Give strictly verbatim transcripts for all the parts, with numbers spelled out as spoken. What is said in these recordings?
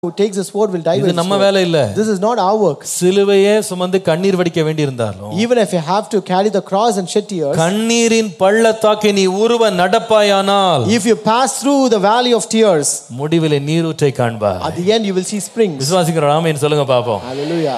who takes the sword will die with இது நம்ம வேலை இல்ல. This is not our work. சிலுவையே சுமந்து கண்ணீர் வடிக்க வேண்டியிருந்தாலும் Even if you have to carry the cross and shed tears, கண்ணீரின் பள்ளத்தாக்கை நீ உருவ நடப்பாயானால், if you pass through the valley of tears, முடிவிலே நீரூற்றை காண்பாய். at the end you will see springs. விசுவாசிக்கிற ஆமென் சொல்லுங்க பாப்போம். Hallelujah.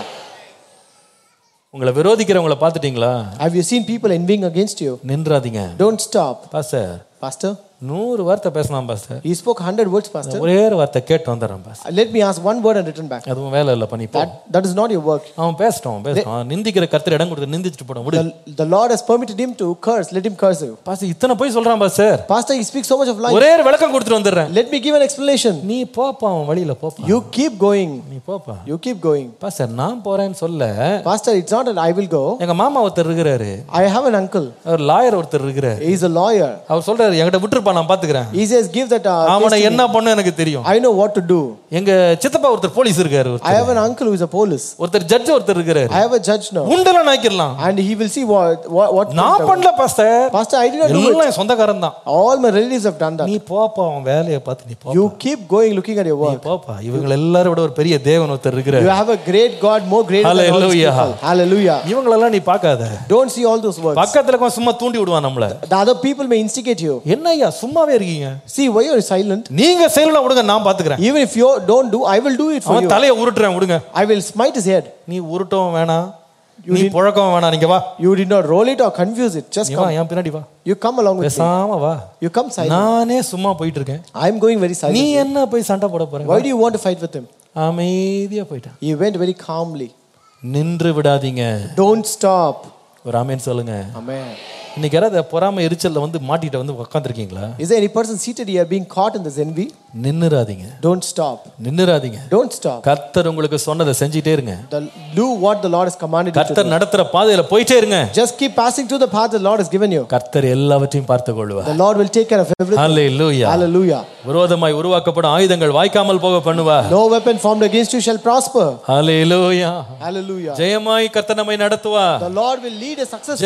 உங்களை விரோதிக்கிறவங்கள பார்த்துட்டீங்களா? Have you seen people envying against you? நின்றாதீங்க. Don't stop. Pastor, Pastor, நூறு வார்த்தை பேசலாம் pastor. he spoke one hundred words, Pastor. ஒரே ஒரு வார்த்தை கேட்டு வந்துறேன் pastor. Let me ask one word and return back. அதுவும் வேலை இல்ல பண்ணி போ. That, that is not your work. அவன் பேசட்டும் பேசட்டும். நிந்திக்கிற கர்த்தர் இடம் கொடுத்து நிந்திச்சிட்டு போடும் விடு. The, the Lord has permitted him to curse. Let him curse you. Pastor இத்தனை போய் சொல்றான் pastor. Pastor, he speaks so much of life. ஒரே ஒரு விளக்கம் கொடுத்துட்டு வந்துறேன். Let me give an explanation. நீ போப்பா அவன் வழியில போப்பா. You keep going. நீ போப்பா. You keep going. பாஸ்டர் நான் போறேன்னு சொல்ல. Pastor, it's not that I will go. எங்க மாமா ஒருத்தர் இருக்காரு. I have an uncle. Our lawyer ஒருத்தர் இருக்காரு. He is a lawyer. அவர் சொல்றாரு என்கிட்ட விட்டுருப்பா நான் பாத்துக்கிறேன். He says give that uh, அவனை என்ன பண்ண எனக்கு தெரியும். I know what to do. எங்க சித்தப்பா ஒருத்தர் போலீஸ் இருக்காரு. I have an uncle who is a police. ஒருத்தர் ஜட்ஜ் ஒருத்தர் இருக்காரு. I have a judge now. உண்டல நாக்கிரலாம். And he will see what what, what நான் பண்ணல pastor. Pastor, I did not do it. எல்லாம் சொந்தக்காரன் தான். All my relatives have done that. நீ போப்பா அவன் வேலைய பார்த்து நீ போ. You keep going looking at your நீ work. போப்பா இவங்க எல்லாரும் விட ஒரு பெரிய தேவன் ஒருத்தர் இருக்காரு. You have a great God, more greater than all these people. Hallelujah. இவங்க எல்லாம் நீ பார்க்காத. Don't see all those works. பக்கத்துல கொஞ்சம் சும்மா தூண்டி விடுவான் நம்மள. The other people may instigate you. என்னய்யா சும்மாவே இருக்கீங்க? See, why you are silent? நீங்க செய்யலாம் விடுங்க நான் பாத்துக்கறேன். Even if you don't do, I will do it for அவன் you. தலைய உருட்டுறேன் விடுங்க. I will smite his head. நீ உருட்டவும் வேணாம். நீ புழக்கவும் வேணாம். நீங்க வா. You did not roll it or confuse it. Just நீ வா come. என் பின்னாடி வா. You come along with me. பேசாம வா. You come silent. நானே சும்மா போயிட்டு இருக்கேன். I am going very silent. நீ என்ன போய் சண்டை போட போற? Why do you want to fight with him? அமைதியா போய்ட்டான். He went very calmly. நின்று விடாதீங்க. Don't stop. ஒரு ஆமென் சொல்லுங்க. Amen. இன்னைக்கு யாராவது பொறாமை எரிச்சல்ல வந்து மாட்டிட்டு வந்து உட்கார்ந்திருக்கீங்களா? Is there any person seated here being caught in this envy? நின்னுறாதீங்க. Don't stop. நின்னுறாதீங்க. Don't stop. கர்த்தர் உங்களுக்கு சொன்னதை செஞ்சிட்டே இருங்க. The, do what the Lord has commanded you to கர்த்தர் do. நடத்துற பாதையில போயிட்டே இருங்க. Just keep passing through the path the Lord has given you. கர்த்தர் எல்லாவற்றையும் பார்த்துக் கொள்வார். The Lord will take care of everything. Hallelujah. Hallelujah. விரோதமாய் உருவாக்கப்படும் ஆயுதங்கள் வாய்க்காமல் போக பண்ணுவார். No weapon formed against you shall prosper. Hallelujah. Hallelujah. ஜெயமாய் கர்த்தர் நம்மை நடத்துவார். The Lord will lead a success.